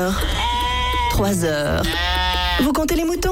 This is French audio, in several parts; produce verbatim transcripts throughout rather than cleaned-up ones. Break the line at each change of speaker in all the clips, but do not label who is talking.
heures, trois heures. Vous comptez les moutons ?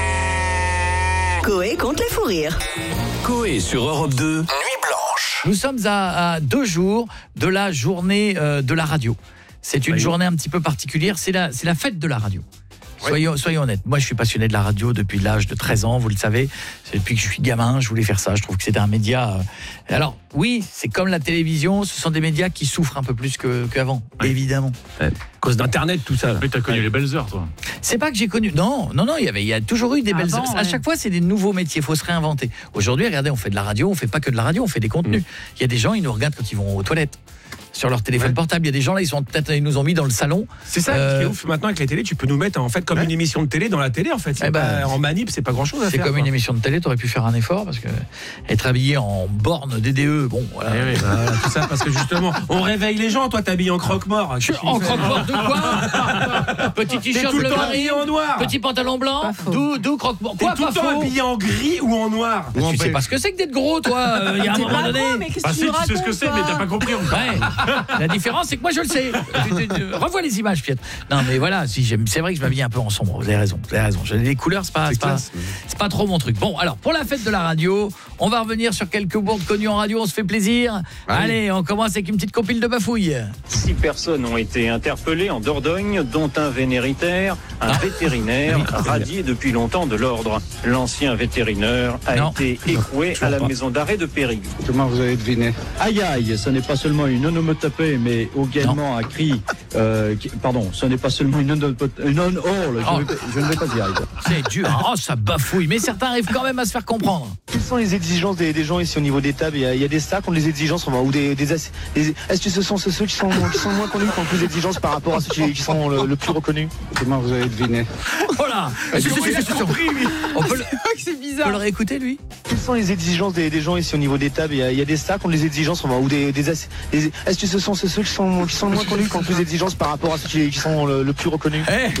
Coé compte les fous rires.
Coé sur Europe deux, Nuit Blanche.
Nous sommes à, à deux jours de la journée euh, de la radio. C'est une
Oui.
journée un petit peu particulière, c'est la, c'est la fête de la radio. Soyons, soyons honnêtes, moi je suis passionné de la radio depuis l'âge de treize ans, vous le savez. C'est depuis que je suis gamin, je voulais faire ça, je trouve que c'était un média... Euh... Alors oui, c'est comme la télévision, ce sont des médias qui souffrent un peu plus que, qu'avant,
Oui.
évidemment.
À cause d'internet, tout ça.
Mais t'as connu les belles heures, toi.
C'est pas que j'ai connu... Non, non, non, il y avait, il y a toujours eu des belles...
Avant,
À
ouais.
chaque fois, c'est des nouveaux métiers, il faut se réinventer. Aujourd'hui, regardez, on fait de la radio, on fait pas que de la radio, on fait des contenus. Il mm. y a des gens, ils nous regardent quand ils vont aux toilettes. Sur leur téléphone ouais. portable, il y a des gens là, ils sont peut-être, ils nous ont mis dans le salon.
C'est ça
euh...
qui est ouf. Maintenant avec les télés, tu peux nous mettre en fait comme ouais. une émission de télé dans la télé en fait. C'est
eh
pas,
ben,
en manip, c'est pas grand-chose à
c'est
faire.
C'est comme
quoi.
une émission de télé, t'aurais pu faire un effort parce que être habillé en borne D D E, bon voilà.
Eh oui, voilà, tout ça parce que justement, on réveille les gens. Toi, t'habilles en croque-mort.
Je en croque-mort de quoi? Petit t-shirt bleu
habillé en noir.
Petit pantalon blanc. D'où d'où croque-mort.
Quoi, tout le temps habillé en gris ou en noir?
Tu sais pas ce que c'est que d'être gros, toi. Il y a un moment donné.
Ah si, tu sais ce que c'est, mais t'as pas compris.
Ouais. La différence, c'est que moi je le sais. Revois les images, Piet. Non mais voilà, si j'aime, c'est vrai que je m'habille un peu en sombre. Vous avez raison, vous avez raison. Les couleurs, c'est pas, c'est, c'est, pas, c'est pas trop mon truc. Bon, alors pour la fête de la radio, on va revenir sur quelques bourdes connues en radio. On se fait plaisir. Ah, allez, on commence avec une petite compile de bafouilles.
Six personnes ont été interpellées en Dordogne, dont un vénéritaire, un ah. vétérinaire oui, radié depuis longtemps de l'ordre. L'ancien vétérinaire a non. été écoué à la pas. maison d'arrêt de Périgueux.
Comment vous avez deviné? Aïe aïe, ce n'est pas seulement une onomatopée, mais également un cri. Euh, qui, pardon, ce n'est pas seulement une onomatopée. Une on, oh, je, oh. Vais, je ne vais pas y arriver.
C'est dur. Oh, ça bafouille. Mais certains arrivent quand même à se faire comprendre.
Quelles sont les exigences des, des gens ici au niveau des tables? Il y a, il y a des stars qui ont des exigences, ou des, des, des est-ce que ce sont ceux qui sont, qui sont moins connus qui ont plus d'exigences par rapport à ceux qui, qui sont le, le plus reconnus?
Comment vous avez deviné?
Voilà. On peut le...
C'est bizarre.
On peut le réécouter, lui?
Quelles sont les exigences des, des gens ici au niveau des tables? Il y a, il y a des stars qui ont des exigences, ou des, des, des est-ce que ce sont ceux qui sont, qui sont moins connus qui ont plus d'exigences par rapport à ceux qui, qui sont le, le plus reconnus?
Eh,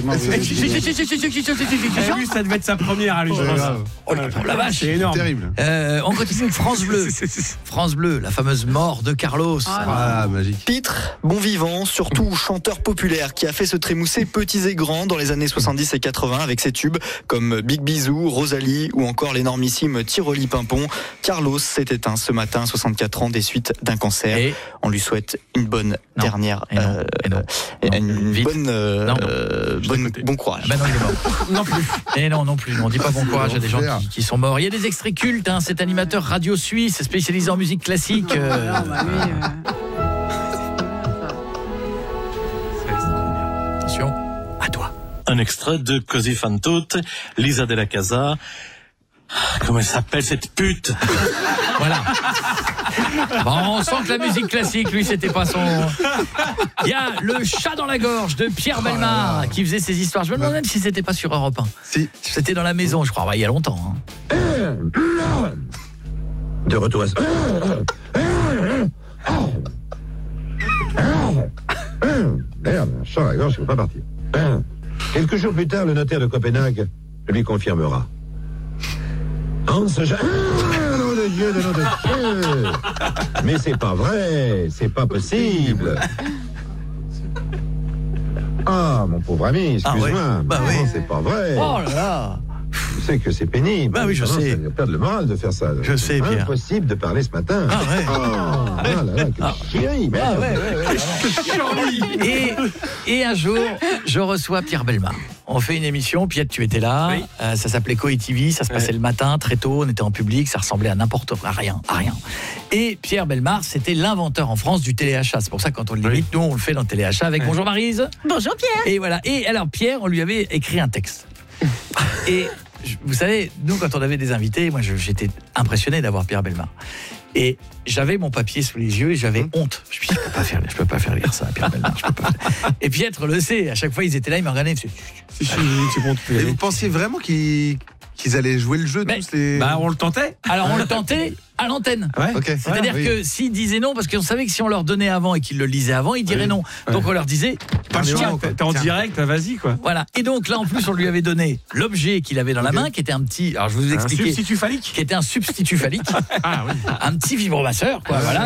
lui, ça devait être sa première à lui, je pense.
Oh la vache,
c'est énorme.
Terrible.
Euh, on continue avec France Bleu. France Bleu, la fameuse mort de Carlos.
Ah, ah magique.
Pitre, bon vivant, surtout chanteur populaire qui a fait se trémousser petits et grands dans les années soixante-dix et quatre-vingts avec ses tubes comme Big Bisou, Rosalie ou encore l'énormissime Tiroli Pimpon. Carlos s'est éteint ce matin, soixante-quatre ans, des suites d'un cancer. Et on lui souhaite une bonne non. dernière,
et non.
Euh,
et non.
Et une
Vite.
bonne, euh,
non.
Euh, bonne bon courage.
Ah bah non, il est mort. Non plus. Et non, non plus. On dit pas bon courage à des gens qui, qui sont morts. Il y a des extraits cultes. Hein. Cet animateur radio suisse spécialisé en musique classique. Euh,
ah bah oui, euh...
Attention, à toi.
Un extrait de Così fan tutte, Lisa de la Casa. Comment elle s'appelle cette pute?
Voilà. Bon, on sent que la musique classique, lui, c'était pas son... Il y a le chat dans la gorge de Pierre Bellemare qui faisait ses histoires. Je me demande même si c'était pas sur Europe un.
Si.
C'était dans la maison, je crois, bah, il y a longtemps. Hein.
De retour à... Merde, un chat à la gorge, je ne peux pas partir. Quelques jours plus tard, le notaire de Copenhague lui confirmera. Hans Jean... Ah, nom de Dieu, de nom de Dieu. Mais c'est pas vrai, c'est pas possible. Ah, mon pauvre ami, excuse-moi.
Ah ouais. Bah
non,
oui.
c'est pas vrai.
Oh là là.
Tu sais que c'est pénible.
Bah oui, je
non,
sais.
Ça va perdre le moral de faire ça.
Je sais, Pierre.
Impossible de parler ce matin.
Ah ouais.
Oh, ah là là, quelle
ah.
chérie, merde.
Ah ouais, ouais, ouais, et, et un jour, je reçois Pierre Bellemare. On fait une émission, Piet, tu étais là. Oui. Euh, ça s'appelait Coé T V, ça se passait ouais. le matin, très tôt, on était en public, ça ressemblait à n'importe quoi, à rien, à rien. Et Pierre Bellemare, c'était l'inventeur en France du téléachat. C'est pour ça que quand on le limite, oui. nous, on le fait dans le téléachat avec ouais. Bonjour Maryse.
Bonjour Pierre.
Et voilà. Et alors, Pierre, on lui avait écrit un texte. Et vous savez, nous, quand on avait des invités, moi, je, j'étais impressionné d'avoir Pierre Bellemare. Et j'avais mon papier sous les yeux et j'avais mmh. honte. Je me suis dit, je peux pas faire, je peux pas faire lire ça, Pierre Bellemare. Je peux pas faire. Et Pietre le sait. À chaque fois, ils étaient là, ils me regardaient. Ils me disaient,
c'est bon. Et vous pensiez vraiment qu'ils, qu'ils allaient jouer le jeu?
Mais,
tous les...
Bah, on le tentait.
Alors, on le tentait à l'antenne.
Ouais. Okay.
C'est-à-dire
ouais,
que
oui.
s'ils disaient non, parce qu'on savait que si on leur donnait avant et qu'ils le lisaient avant, ils diraient oui. non. Donc on leur disait
pas tiens, t'es en direct, vas-y quoi.
Voilà. Et donc là en plus on lui avait donné l'objet qu'il avait dans okay. la main, qui était un petit, alors je vais vous expliquer,
un substitut phallique,
qui était un substitut phallique,
ah oui,
un petit vibromasseur quoi. Voilà.